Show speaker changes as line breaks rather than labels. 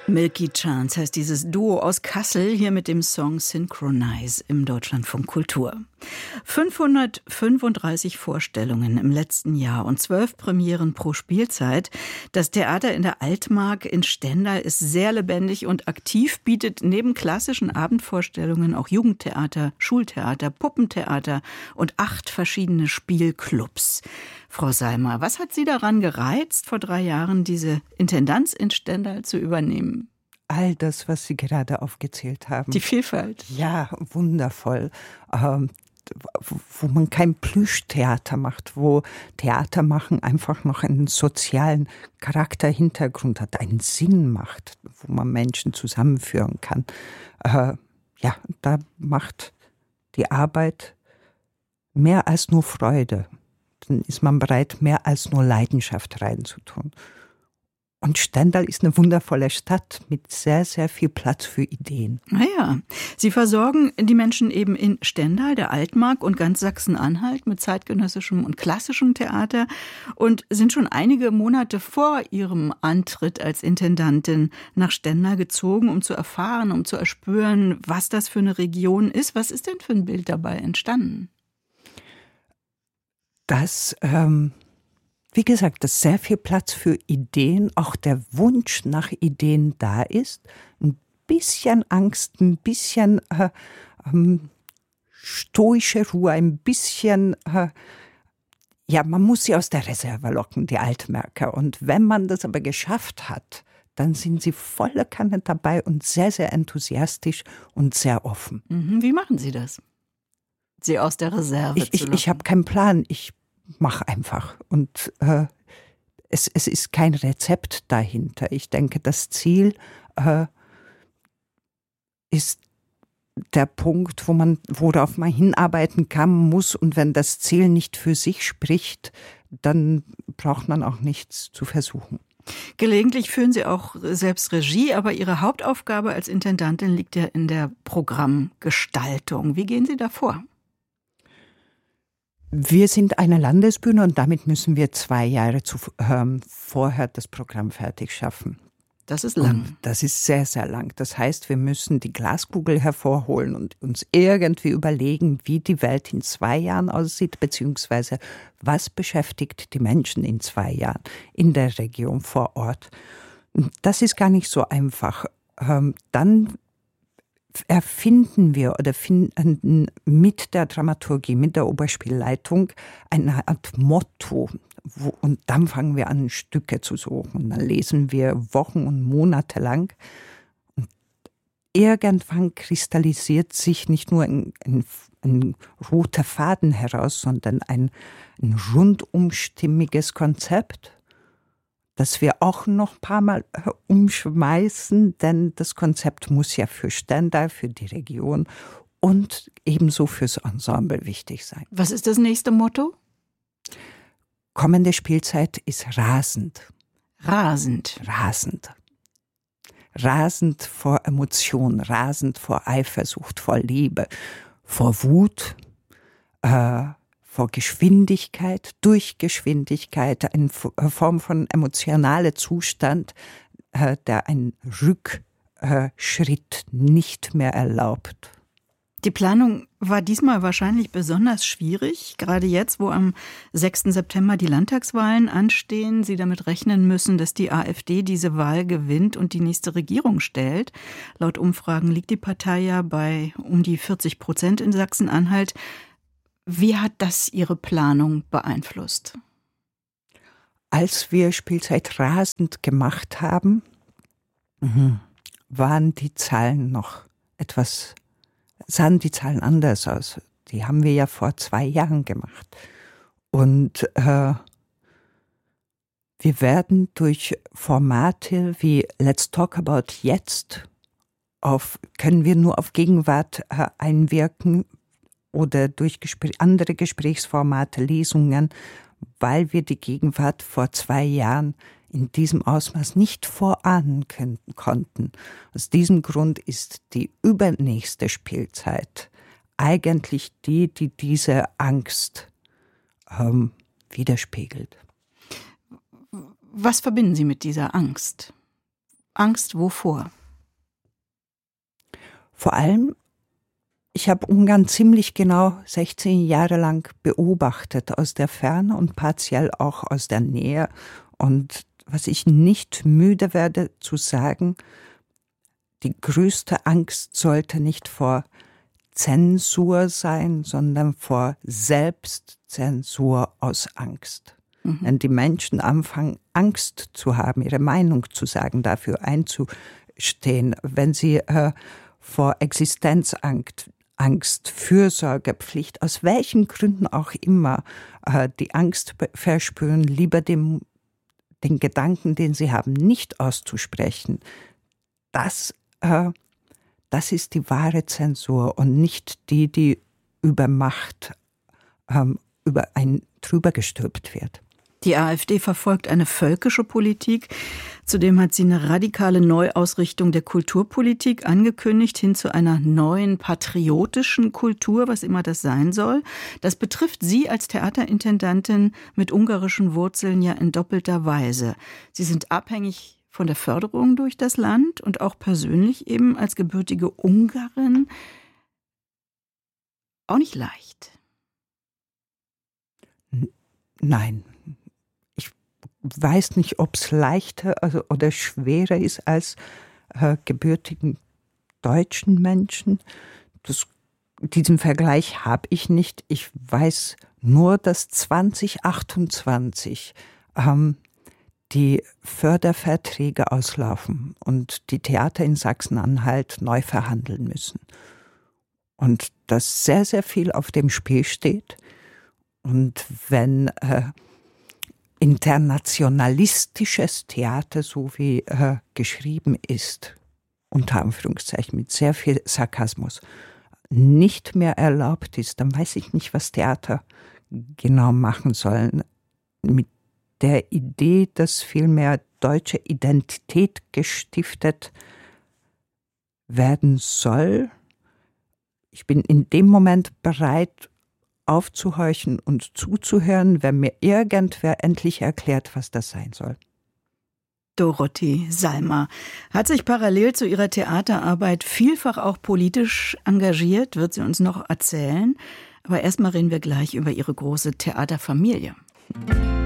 Milky Chance heißt dieses Duo aus Kassel, hier mit dem Song Synchronize im Deutschlandfunk Kultur. 535 Vorstellungen im letzten Jahr und 12 Premieren pro Spielzeit. Das Theater in der Altmark in Stendal ist sehr lebendig und aktiv, bietet neben klassischen Abendvorstellungen auch Jugendtheater, Schultheater, Puppentheater und 8 verschiedene Spielclubs. Frau Seimer, was hat Sie daran gereizt, vor 3 Jahren diese Intendanz in Stendal zu übernehmen?
All das, was Sie gerade aufgezählt haben.
Die Vielfalt.
Ja, wundervoll. Wo man kein Plüschtheater macht, wo Theater machen einfach noch einen sozialen Charakterhintergrund hat, einen Sinn macht, wo man Menschen zusammenführen kann. Da macht die Arbeit mehr als nur Freude. Dann ist man bereit, mehr als nur Leidenschaft reinzutun. Und Stendal ist eine wundervolle Stadt mit sehr, sehr viel Platz für Ideen.
Naja, Sie versorgen die Menschen eben in Stendal, der Altmark und ganz Sachsen-Anhalt mit zeitgenössischem und klassischem Theater und sind schon einige Monate vor Ihrem Antritt als Intendantin nach Stendal gezogen, um zu erfahren, um zu erspüren, was das für eine Region ist. Was ist denn für ein Bild dabei entstanden?
Wie gesagt, dass sehr viel Platz für Ideen, auch der Wunsch nach Ideen da ist. Ein bisschen Angst, ein bisschen stoische Ruhe, ein bisschen, man muss sie aus der Reserve locken, die Altmärker. Und wenn man das aber geschafft hat, dann sind sie volle Kanne dabei und sehr, sehr enthusiastisch und sehr offen.
Wie machen Sie das? Sie aus der Reserve zu locken?
Ich habe keinen Plan, ich mache einfach. Und es ist kein Rezept dahinter. Ich denke, das Ziel ist der Punkt, worauf man hinarbeiten kann, muss. Und wenn das Ziel nicht für sich spricht, dann braucht man auch nichts zu versuchen.
Gelegentlich führen Sie auch selbst Regie, aber Ihre Hauptaufgabe als Intendantin liegt ja in der Programmgestaltung. Wie gehen Sie da vor?
Wir sind eine Landesbühne und damit müssen wir 2 Jahre vorher das Programm fertig schaffen.
Das ist lang.
Und das ist sehr, sehr lang. Das heißt, wir müssen die Glaskugel hervorholen und uns irgendwie überlegen, wie die Welt in 2 Jahren aussieht, beziehungsweise was beschäftigt die Menschen in 2 Jahren in der Region vor Ort. Das ist gar nicht so einfach. Dann erfinden wir oder finden mit der Dramaturgie, mit der Oberspielleitung eine Art Motto. Und dann fangen wir an, Stücke zu suchen. Dann lesen wir Wochen und Monate lang. Und irgendwann kristallisiert sich nicht nur ein roter Faden heraus, sondern ein rundum stimmiges Konzept, das wir auch noch ein paar Mal umschmeißen, denn das Konzept muss ja für Stendal, für die Region und ebenso fürs Ensemble wichtig sein.
Was ist das nächste Motto?
Kommende Spielzeit ist rasend.
Rasend.
Rasend. Rasend vor Emotion, rasend vor Eifersucht, vor Liebe, vor Wut, vor Geschwindigkeit, durch Geschwindigkeit, eine Form von emotionaler Zustand, der einen Rückschritt nicht mehr erlaubt.
Die Planung war diesmal wahrscheinlich besonders schwierig, gerade jetzt, wo am 6. September die Landtagswahlen anstehen, Sie damit rechnen müssen, dass die AfD diese Wahl gewinnt und die nächste Regierung stellt. Laut Umfragen liegt die Partei ja bei um die 40% in Sachsen-Anhalt. Wie hat das Ihre Planung beeinflusst?
Als wir Spielzeit rasend gemacht haben, sahen die Zahlen anders aus. Die haben wir ja vor 2 Jahren gemacht. Und wir werden durch Formate wie Let's Talk About Jetzt können wir nur auf Gegenwart einwirken, oder durch andere Gesprächsformate, Lesungen, weil wir die Gegenwart vor 2 Jahren in diesem Ausmaß nicht vorahnen konnten. Aus diesem Grund ist die übernächste Spielzeit eigentlich die diese Angst widerspiegelt.
Was verbinden Sie mit dieser Angst? Angst wovor?
Vor allem, ich habe Ungarn ziemlich genau 16 Jahre lang beobachtet, aus der Ferne und partiell auch aus der Nähe. Und was ich nicht müde werde zu sagen, die größte Angst sollte nicht vor Zensur sein, sondern vor Selbstzensur aus Angst. Wenn die Menschen anfangen, Angst zu haben, ihre Meinung zu sagen, dafür einzustehen, wenn sie vor Existenzangst, Fürsorgepflicht, aus welchen Gründen auch immer, die Angst verspüren, lieber den Gedanken, den sie haben, nicht auszusprechen, das ist die wahre Zensur und nicht die über Macht über einen drüber gestülpt wird.
Die AfD verfolgt eine völkische Politik. Zudem hat sie eine radikale Neuausrichtung der Kulturpolitik angekündigt, hin zu einer neuen patriotischen Kultur, was immer das sein soll. Das betrifft Sie als Theaterintendantin mit ungarischen Wurzeln ja in doppelter Weise. Sie sind abhängig von der Förderung durch das Land und auch persönlich eben als gebürtige Ungarin auch nicht leicht.
Nein. Ich weiß nicht, ob es leichter oder schwerer ist als gebürtigen deutschen Menschen. Diesen Vergleich habe ich nicht. Ich weiß nur, dass 2028 die Förderverträge auslaufen und die Theater in Sachsen-Anhalt neu verhandeln müssen. Und dass sehr, sehr viel auf dem Spiel steht. Und wenn internationalistisches Theater, so wie geschrieben ist, unter Anführungszeichen mit sehr viel Sarkasmus, nicht mehr erlaubt ist, dann weiß ich nicht, was Theater genau machen sollen. Mit der Idee, dass vielmehr deutsche Identität gestiftet werden soll. Ich bin in dem Moment bereit, aufzuhorchen und zuzuhören, wenn mir irgendwer endlich erklärt, was das sein soll.
Dorothee Salma hat sich parallel zu ihrer Theaterarbeit vielfach auch politisch engagiert, wird sie uns noch erzählen. Aber erstmal reden wir gleich über ihre große Theaterfamilie.